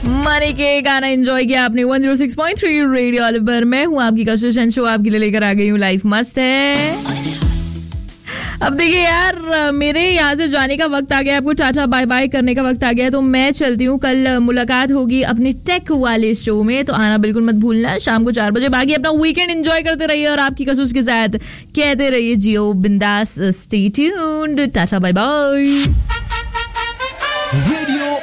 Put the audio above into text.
माने के गाना एंजॉय किया आपने 106.3 रेडियो ऑलिव पर। मैं हूँ आपकी कशिश शो, आपके लिए लेकर आ गई हूँ लाइफ मस्त है। अब देखिए यार, मेरे यहाँ से जाने का वक्त आ गया, आपको टाटा बाय बाय करने का वक्त आ गया, तो मैं चलती हूँ। कल मुलाकात होगी अपने टेक वाले शो में, तो आना बिल्कुल मत भूलना शाम को 4 बजे। बाकी अपना वीकेंड एंजॉय करते रहिए और आपकी कसूस के साथ कहते रहिए जियो बिंदास। Stay tuned, tata bye bye.